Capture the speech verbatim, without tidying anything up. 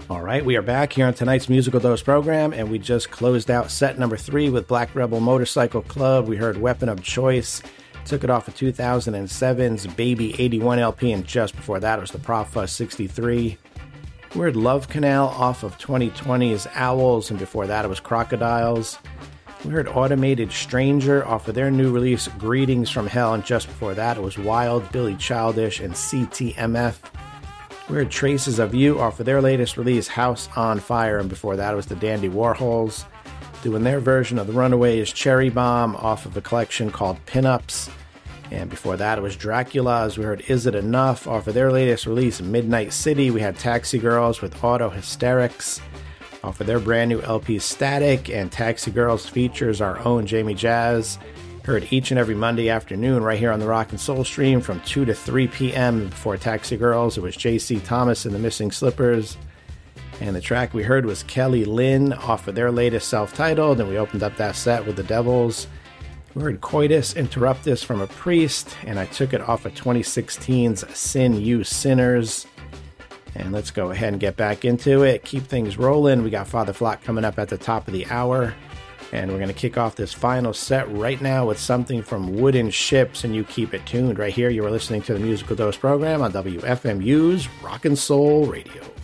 All right, we are back here on tonight's Musical Dose program, and we just closed out set number three with Black Rebel Motorcycle Club. We heard Weapon of Choice, took it off of two thousand seven's Baby eighty-one L P, and just before that was the Profa sixty-three. We heard Love Canal off of twenty twenty's Owls, and before that it was Crocodiles. We heard Automated Stranger off of their new release Greetings from Hell, and just before that it was Wild, Billy Childish, and C T M F. We heard Traces of You off of their latest release, House on Fire, and before that it was the Dandy Warhols, doing their version of the Runaways' Cherry Bomb off of a collection called Pinups. And before that it was Dracula's. We heard Is It Enough off of their latest release, Midnight City. We had Taxi Girls with Auto Hysterics off of their brand new L P Static, and Taxi Girls features our own Jamie Jazz. Heard each and every Monday afternoon right here on the Rock and Soul stream from two to three p.m. Before Taxi Girls, it was J C Thomas and the Missing Slippers. And the track we heard was Kelly Lynn off of their latest self-titled, and we opened up that set with The Devils. We heard Coitus Interruptus from A Priest, and I took it off of twenty sixteen's Sin You Sinners. And let's go ahead and get back into it. Keep things rolling. We got Father Flock coming up at the top of the hour. And we're going to kick off this final set right now with something from Wooden Ships, and you keep it tuned right here. You are listening to the Musical Dose program on W F M U's Rock and Soul Radio.